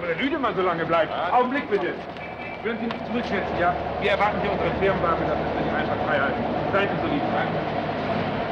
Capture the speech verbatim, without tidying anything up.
der Lüdemann so lange bleibt. Ja. Augenblick bitte. Würden Sie mich zurücksetzen, ja? Wir erwarten hier unsere Firmenwagen, dass wir Sie einfach frei halten. Seien Sie so lieb. Danke.